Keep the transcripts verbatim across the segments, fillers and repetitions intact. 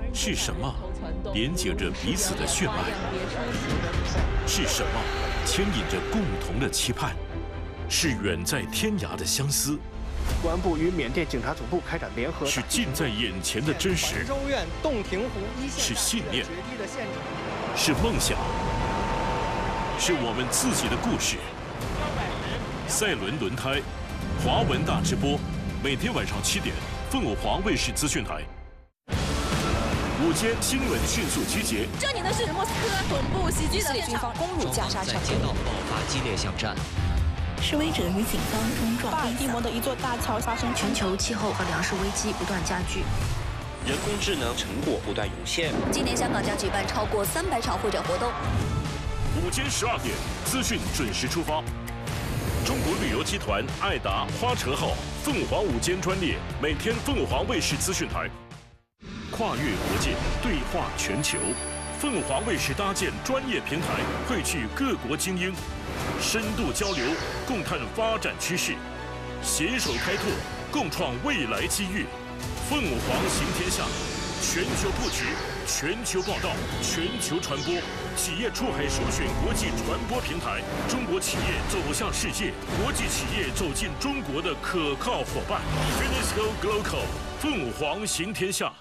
是什么连接着彼此的血脉？是什么牵引着共同的期盼？是远在天涯的相思。 公安部与缅甸警察总部开展联合。 是近在眼前的真实。 州院洞庭湖一线。 是信念。是梦想。是我们自己的故事。赛伦轮胎，华文大直播，每天晚上七点，凤凰卫视资讯台。午间新闻迅速集结。 这里的是莫斯科总部袭击的军方攻入加沙城， 在街道爆发激烈巷战。 示威者与警方冲撞。 巴尔的摩的一座大桥发生全球气候和粮食危机不断加剧。 人工智能成果不断涌现。 今年香港将举办超过三百场会展活动。 午间十二点，资讯准时出发。中国旅游集团爱达花车号凤凰午间专列，每天凤凰卫视资讯台。跨越国界，对话全球。凤凰卫视搭建专业平台，汇聚各国精英，深度交流，共探发展趋势，携手开拓，共创未来机遇。凤凰行天下，全球布局，全球报道，全球传播，企业出海首选国际传播平台，中国企业走向世界，国际企业走进中国的可靠伙伴。Finisco Global， 凤凰行天下。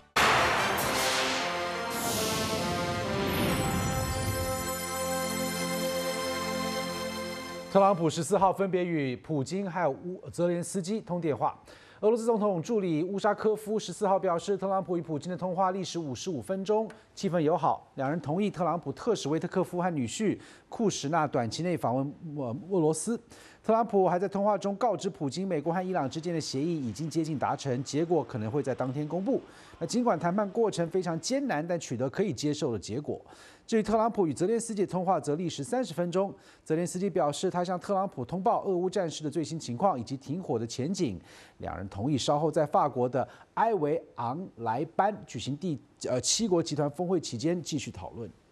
特朗普十四号分别与普京还有乌泽连斯基通电话。俄罗斯总统助理乌沙科夫十四号表示，特朗普与普京的通话历时五十五分钟，气氛友好。两人同意特朗普特使维特科夫和女婿库什纳短期内访问俄罗斯。特朗普还在通话中告知普京，美国和伊朗之间的协议已经接近达成，结果可能会在当天公布。那尽管谈判过程非常艰难，但取得可以接受的结果。至于特朗普与泽连斯基的通话则历时三十分钟。泽连斯基表示，他向特朗普通报俄乌战事的最新情况以及停火的前景。两人同意稍后在法国的埃维昂莱班举行第呃七国集团峰会期间继续讨论。